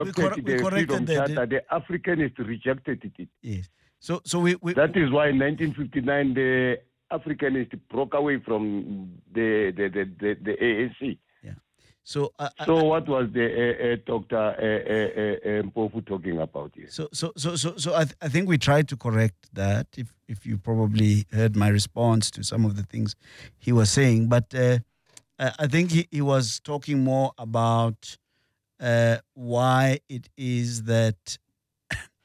we the corrected Freedom Charter, the Africanists rejected it. Yes. So we That is why in 1959 the Africanists broke away from the ANC. Yeah. So What was the Dr. Mpofu talking about here? So I think we tried to correct that. If you probably heard my response to some of the things he was saying, but I think he was talking more about why it is that